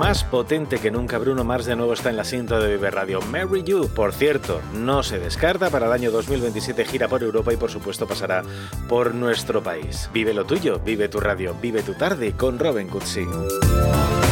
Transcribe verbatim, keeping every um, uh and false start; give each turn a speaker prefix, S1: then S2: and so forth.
S1: más potente que nunca. Bruno Mars de nuevo está en la cinta de Vive Radio. Marry You, por cierto, no se descarta. Para el año dos mil veintisiete gira por Europa y por supuesto pasará por nuestro país. Vive lo tuyo, vive tu radio, vive tu tarde con Robin Cutsi.